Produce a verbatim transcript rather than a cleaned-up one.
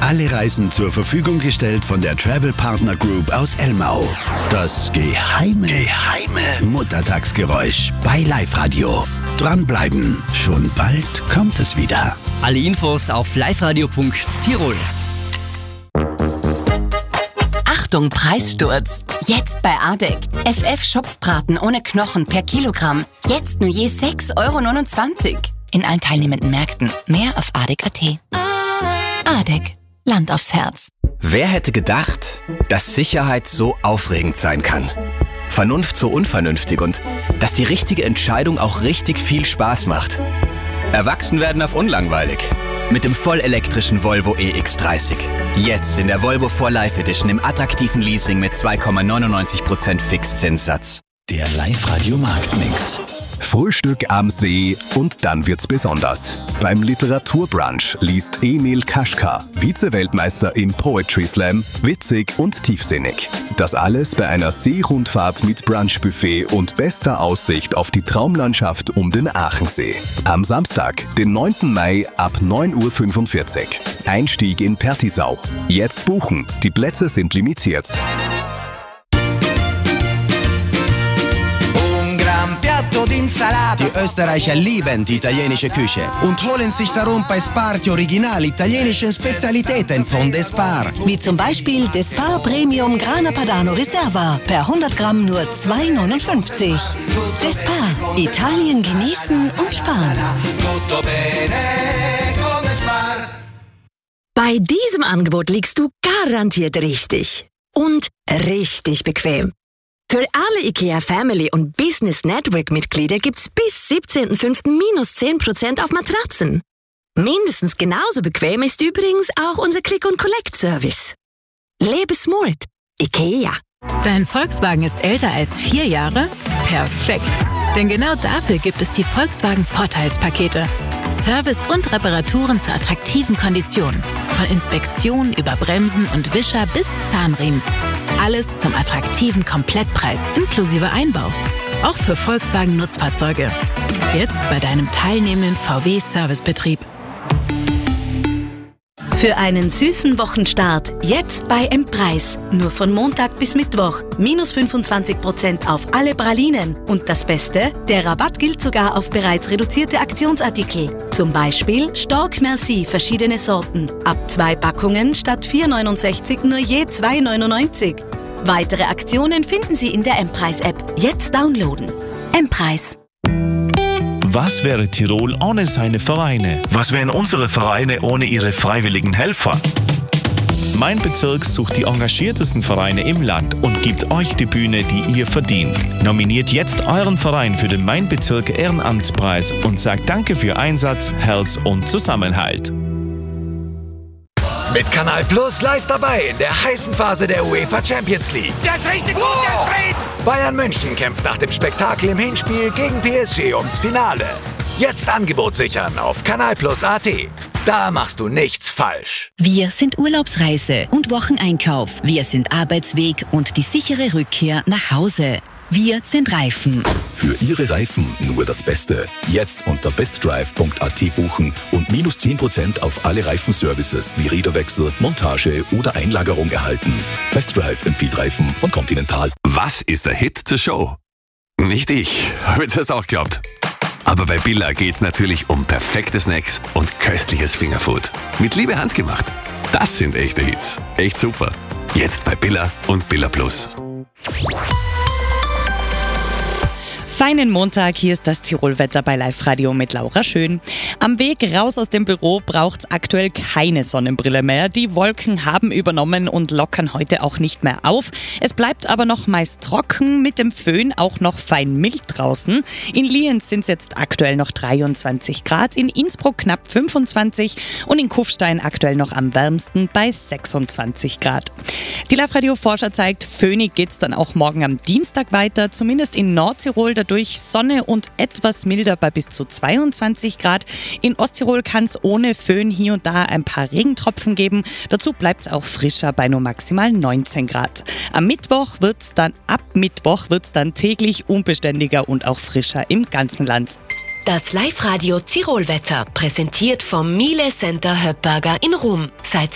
Alle Reisen zur Verfügung gestellt von der Travel Partner Group aus Elmau. Das geheime, geheime Muttertagsgeräusch bei Live Radio. Dranbleiben, schon bald kommt es wieder. Alle Infos auf liveradio punkt tirol. Achtung, Preissturz! Jetzt bei Adek. F F Schopfbraten ohne Knochen per Kilogramm. Jetzt nur je sechs Euro neunundzwanzig. In allen teilnehmenden Märkten. Mehr auf adek punkt at. Adek. Land aufs Herz. Wer hätte gedacht, dass Sicherheit so aufregend sein kann? Vernunft so unvernünftig und dass die richtige Entscheidung auch richtig viel Spaß macht. Erwachsen werden auf unlangweilig. Mit dem vollelektrischen Volvo E X dreißig. Jetzt in der Volvo vier Life Edition im attraktiven Leasing mit zwei Komma neunundneunzig Prozent Fixzinssatz. Der Live-Radio Marktmix. Frühstück am See und dann wird's besonders. Beim Literaturbrunch liest Emil Kaschka, Vize-Weltmeister im Poetry Slam, witzig und tiefsinnig. Das alles bei einer Seerundfahrt mit Brunchbuffet und bester Aussicht auf die Traumlandschaft um den Aachensee. Am Samstag, den neunten Mai ab neun Uhr fünfundvierzig. Einstieg in Pertisau. Jetzt buchen, die Plätze sind limitiert. Die Österreicher lieben die italienische Küche und holen sich darum bei Spar die original italienischen Spezialitäten von Despar. Wie zum Beispiel Despar Premium Grana Padano Reserva per hundert Gramm nur zwei Euro neunundfünfzig. Despar. Italien genießen und sparen. Bei diesem Angebot liegst du garantiert richtig. Und richtig bequem. Für alle IKEA Family und Business Network Mitglieder gibt's bis siebzehnten fünften minus zehn Prozent auf Matratzen. Mindestens genauso bequem ist übrigens auch unser Click-and-Collect-Service. Lebe smart. IKEA. Dein Volkswagen ist älter als vier Jahre? Perfekt. Denn genau dafür gibt es die Volkswagen Vorteilspakete. Service und Reparaturen zu attraktiven Konditionen. Von Inspektion über Bremsen und Wischer bis Zahnriemen. Alles zum attraktiven Komplettpreis inklusive Einbau. Auch für Volkswagen Nutzfahrzeuge. Jetzt bei deinem teilnehmenden V W-Servicebetrieb. Für einen süßen Wochenstart jetzt bei M-Preis. Nur von Montag bis Mittwoch. Minus fünfundzwanzig Prozent auf alle Pralinen. Und das Beste, der Rabatt gilt sogar auf bereits reduzierte Aktionsartikel. Zum Beispiel Stork Merci, verschiedene Sorten. Ab zwei Packungen statt vier Euro neunundsechzig nur je zwei Euro neunundneunzig. Weitere Aktionen finden Sie in der M-Preis-App. Jetzt downloaden. M-Preis. Was wäre Tirol ohne seine Vereine? Was wären unsere Vereine ohne ihre freiwilligen Helfer? Mein Bezirk sucht die engagiertesten Vereine im Land und gibt euch die Bühne, die ihr verdient. Nominiert jetzt euren Verein für den Mein Bezirk Ehrenamtspreis und sagt Danke für Einsatz, Herz und Zusammenhalt. Mit Kanal Plus live dabei in der heißen Phase der UEFA Champions League. Das ist richtig gut, das dreht! Bayern München kämpft nach dem Spektakel im Hinspiel gegen P S G ums Finale. Jetzt Angebot sichern auf kanalplus punkt at. Da machst du nichts falsch. Wir sind Urlaubsreise und Wocheneinkauf. Wir sind Arbeitsweg und die sichere Rückkehr nach Hause. Wir sind Reifen. Für Ihre Reifen nur das Beste. Jetzt unter bestdrive punkt at buchen und minus zehn Prozent auf alle Reifenservices wie Räderwechsel, Montage oder Einlagerung erhalten. Bestdrive empfiehlt Reifen von Continental. Was ist der Hit zur Show? Nicht ich, habe jetzt erst auch geglaubt. Aber bei Billa geht's natürlich um perfekte Snacks und köstliches Fingerfood. Mit Liebe handgemacht. Das sind echte Hits. Echt super. Jetzt bei Billa und Billa Plus. Feinen Montag, hier ist das Tirol-Wetter bei Live Radio mit Laura Schön. Am Weg raus aus dem Büro braucht es aktuell keine Sonnenbrille mehr. Die Wolken haben übernommen und lockern heute auch nicht mehr auf. Es bleibt aber noch meist trocken, mit dem Föhn auch noch fein mild draußen. In Lienz sind es jetzt aktuell noch dreiundzwanzig Grad, in Innsbruck knapp fünfundzwanzig und in Kufstein aktuell noch am wärmsten bei sechsundzwanzig Grad. Die Live Radio Forscher zeigt, föhnig geht es dann auch morgen am Dienstag weiter, zumindest in Nordtirol. Dadurch Sonne und etwas milder bei bis zu zweiundzwanzig Grad. In Osttirol kann es ohne Föhn hier und da ein paar Regentropfen geben. Dazu bleibt es auch frischer bei nur maximal neunzehn Grad. Am Mittwoch wird's dann, ab Mittwoch wird es dann täglich unbeständiger und auch frischer im ganzen Land. Das Live-Radio Tirol-Wetter, präsentiert vom Miele Center Höppberger in Rom. Seit